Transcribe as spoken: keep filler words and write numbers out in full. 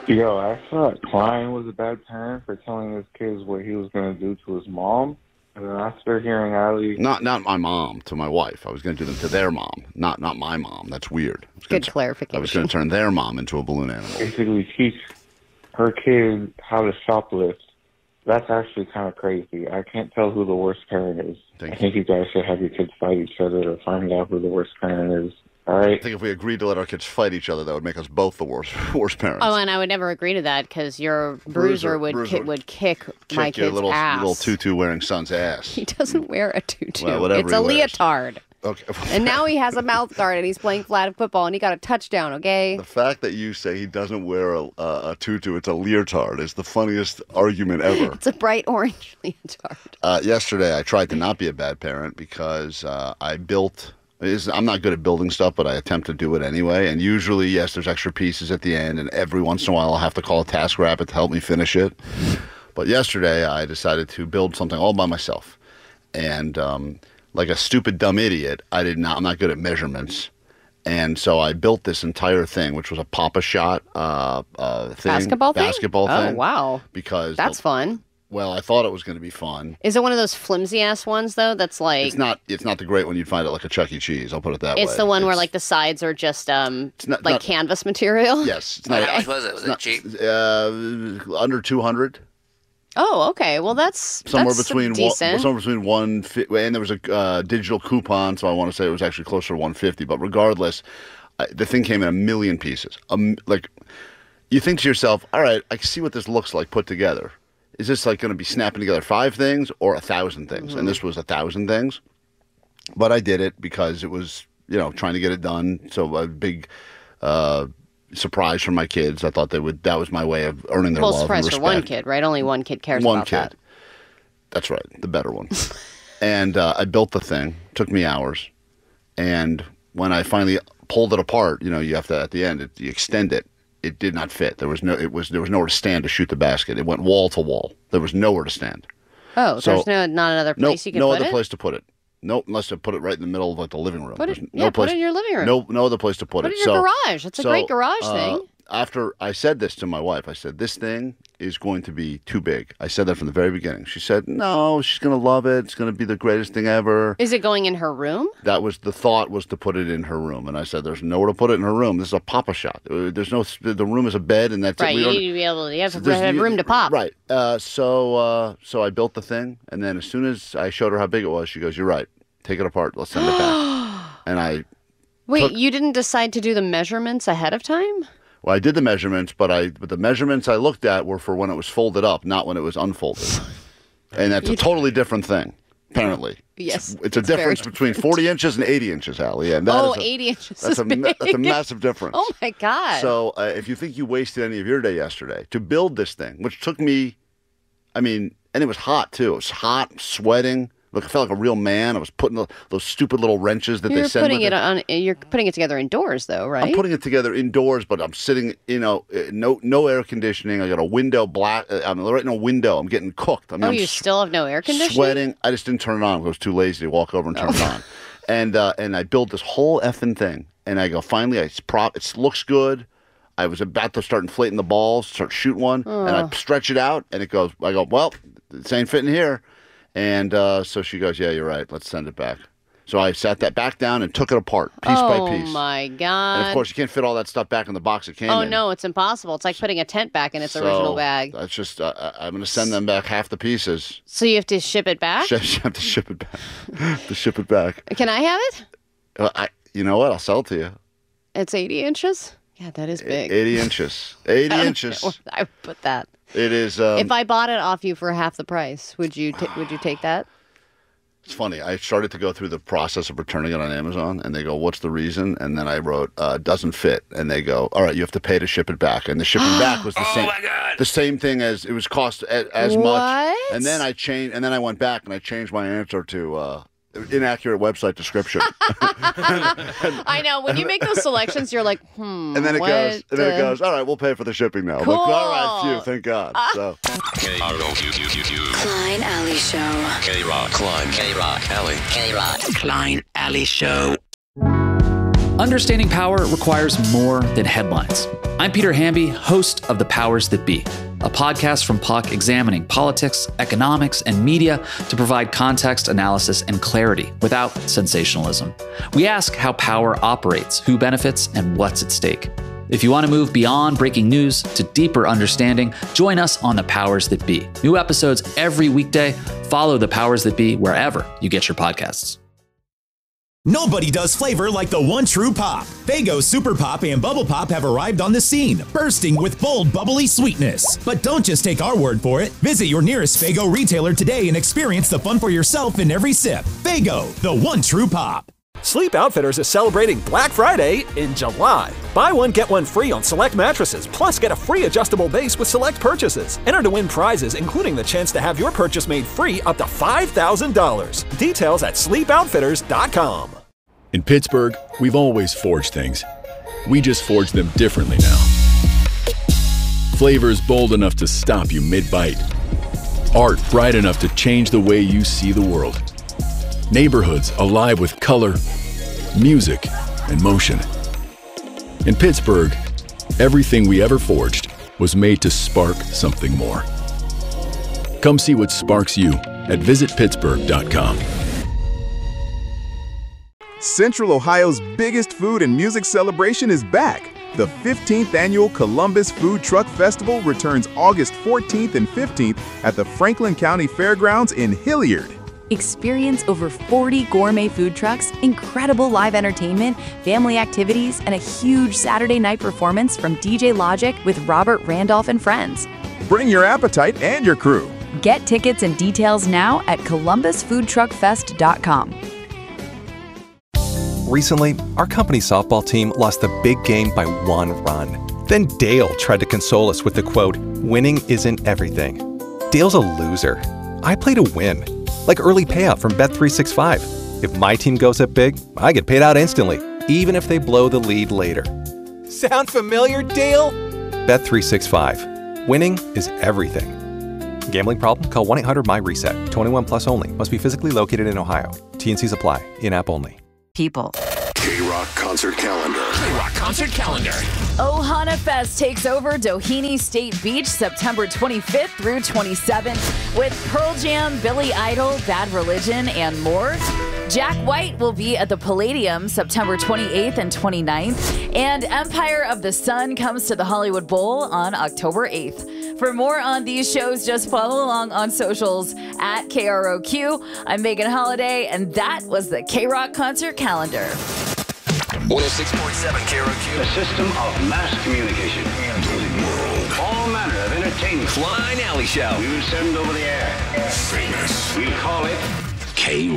Yo, I thought Klein was a bad parent for telling his kids what he was going to do to his mom. And then after hearing Ali... Not not my mom, to my wife. I was going to do them to their mom, not not my mom. That's weird. Good to, clarification. I was going to turn their mom into a balloon animal. Basically teach her kid how to shoplift. That's actually kind of crazy. I can't tell who the worst parent is. Thank I think you guys should have your kids fight each other to find out who the worst parent is. All right. I think if we agreed to let our kids fight each other, that would make us both the worst worst parents. Oh, and I would never agree to that because your bruiser, Bruiser would bruiser ki- would kick, Kick my your kid's little, ass. your little tutu-wearing son's ass. He doesn't wear a tutu. Well, whatever it's he a wears. leotard. Okay. And now he has a mouth guard and he's playing flag football and he got a touchdown, okay? The fact that you say he doesn't wear a, a, a tutu, it's a leotard, is the funniest argument ever. It's a bright orange leotard. Uh, yesterday, I tried to not be a bad parent because uh, I built... Is, I'm not good at building stuff, but I attempt to do it anyway. And usually, yes, there's extra pieces at the end, and every once in a while I'll have to call a TaskRabbit to help me finish it. But yesterday, I decided to build something all by myself. And um, like a stupid, dumb idiot, I did not, I'm not good at measurements. And so I built this entire thing, which was a Pop-A-Shot uh, uh, thing. Basketball thing? Basketball Oh, thing. wow. Because That's the, fun. Well, I thought it was going to be fun. Is it one of those flimsy-ass ones, though, that's like... It's not It's not the great one you'd find at like a Chuck E. Cheese, I'll put it that way. It's the one where, It's- like, the sides are just, um, not- like, not- canvas material? Yes. It's not, How much was it? Was it cheap? Uh, under two hundred. Oh, okay. Well, that's Somewhere that's between one, decent. somewhere between one fifty, and there was a uh, digital coupon, so I want to say it was actually closer to one fifty. But regardless, I, the thing came in a million pieces. Um, like, you think to yourself, all right, I can see what this looks like put together. Is this like going to be snapping together five things or a thousand things? Mm-hmm. And this was a thousand things. But I did it because it was, you know, trying to get it done. So a big uh, surprise for my kids. I thought they would. That was my way of earning their Well, love surprise and for respect. one kid, right? Only one kid cares One about kid. that. That's right, the better one. And uh, I built the thing. Took me hours. And when I finally pulled it apart, you know, you have to at the end it, you extend it. It did not fit. There was no. It was there was nowhere to stand to shoot the basket. It went wall to wall. There was nowhere to stand. Oh, So- there's no not another No, place you can no put other it? place to put it. Nope, unless I put it right in the middle of like the living room. Put it- There's yeah, no put place, it in your living room. No, no other place to put, Put it. it in your So- garage. That's a so, great garage uh, thing. After I said this to my wife, I said, this thing is going to be too big. I said that from the very beginning. She said, no, she's going to love it. It's going to be the greatest thing ever. Is it going in her room? That was the thought, was to put it in her room. And I said, there's nowhere to put it in her room. This is a Pop-A-Shot. Uh, There's no, the room is a bed and that's Right, it. We you don't- need to be able to, you have to there's- have you- room to pop. Right. Uh, so, uh, so I built the thing. And then as soon as I showed her how big it was, she goes, you're right. Take it apart. Let's send it back. And I, Wait, took- you didn't decide to do the measurements ahead of time? well, I did the measurements, but I, but the measurements I looked at were for when it was folded up, not when it was unfolded. And that's a totally different thing, apparently. Yes, It's, it's a it's very difference between forty inches and eighty inches, Allie. And that Oh, is a, eighty inches That's is a, ma- big. that's a massive difference. Oh, my God. So uh, if you think you wasted any of your day yesterday to build this thing, which took me, I mean, and it was hot too. It was hot, sweating. Look, I felt like a real man. I was putting the, those stupid little wrenches that You're they send putting with it on. You're putting it together indoors, though, right? I'm putting it together indoors, but I'm sitting, you know, uh, no no air conditioning. I got a window black. uh, I'm right in a window. I'm getting cooked. I mean, oh, I'm you s- still have no air conditioning? sweating. I just didn't turn it on. I was too lazy to walk over and turn it on. And uh, and I built this whole effing thing. And I go, finally, I prop. It looks good. I was about to start inflating the balls, start shooting one, and I stretch it out, and it goes. I go, well, this ain't fitting here. And uh, so she goes, yeah, you're right. Let's send it back. So I sat that back down and took it apart, piece oh, by piece. Oh, my God. And of course, you can't fit all that stuff back in the box it came Oh, in. no, it's impossible. It's like putting a tent back in its So original bag. That's just, uh, I- I'm going to send them back half the pieces. So you have to ship it back? You have to ship it back. to ship it back. Can I have it? Uh, I, you know what? I'll sell it to you. It's eighty inches? Yeah, that is big. eighty inches. eighty inches. I would put that. It is. Um, if I bought it off you for half the price, would you ta- would you take that? It's funny. I started to go through the process of returning it on Amazon, and they go, "What's the reason?" And then I wrote, uh, "Doesn't fit." And they go, "All right, you have to pay to ship it back." And the shipping back was the Oh same. my God. The same thing as it was cost a, as What? much. And then I changed. And then I went back and I changed my answer to uh, inaccurate website description. I know. When you make those selections, you're like, hmm. And then it what, goes. And then it uh, goes. All right, we'll pay for the shipping now. I'm Cool. like, all right, phew, thank God. So K R O Q Q Q Q. Klein Alley Show. K Rock. Klein. K Rock. Alley. K Rock. Klein Alley Show. Understanding power requires more than headlines. I'm Peter Hamby, host of The Powers That Be, a podcast from P U C examining politics, economics, and media to provide context, analysis, and clarity without sensationalism. We ask how power operates, who benefits, and what's at stake. If you want to move beyond breaking news to deeper understanding, join us on The Powers That Be. New episodes every weekday. Follow The Powers That Be wherever you get your podcasts. Nobody does flavor like the one true pop. Faygo Super Pop and Bubble Pop have arrived on the scene, bursting with bold, bubbly sweetness. But don't just take our word for it. Visit your nearest Faygo retailer today and experience the fun for yourself in every sip. Faygo, the one true pop. Sleep Outfitters is celebrating Black Friday in July. Buy one, get one free on select mattresses, plus get a free adjustable base with select purchases. Enter to win prizes, including the chance to have your purchase made free up to five thousand dollars. Details at sleep outfitters dot com. In Pittsburgh, we've always forged things. We just forge them differently now. Flavors bold enough to stop you mid-bite. Art bright enough to change the way you see the world. Neighborhoods alive with color, music, and motion. In Pittsburgh, everything we ever forged was made to spark something more. Come see what sparks you at visit pittsburgh dot com. Central Ohio's biggest food and music celebration is back. The fifteenth Annual Columbus Food Truck Festival returns August fourteenth and fifteenth at the Franklin County Fairgrounds in Hilliard. Experience over forty gourmet food trucks, incredible live entertainment, family activities, and a huge Saturday night performance from D J Logic with Robert Randolph and friends. Bring your appetite and your crew. Get tickets and details now at columbus food truck fest dot com. Recently, our company softball team lost the big game by one run. Then Dale tried to console us with the quote, "Winning isn't everything." Dale's a loser. I play to win. Like early payout from Bet three sixty-five. If my team goes up big, I get paid out instantly, even if they blow the lead later. Sound familiar, Dale? Bet three sixty-five. Winning is everything. Gambling problem? Call one eight hundred my reset. twenty-one plus only. Must be physically located in Ohio. T N Cs apply. In-app only. People. K-Rock Concert Calendar. K-Rock Concert Calendar. Ohana Fest takes over Doheny State Beach September twenty-fifth through twenty-seventh with Pearl Jam, Billy Idol, Bad Religion, and more. Jack White will be at the Palladium September twenty-eighth and twenty-ninth, and Empire of the Sun comes to the Hollywood Bowl on October eighth. For more on these shows, just follow along on socials at K R O Q. I'm Megan Holiday, and that was the K-Rock Concert Calendar. one oh six point seven K R O Q. A system of mass communication. The world. All manner of entertainment. Klein Alley Show. We will send over the air. Famous. We call it K-Rock.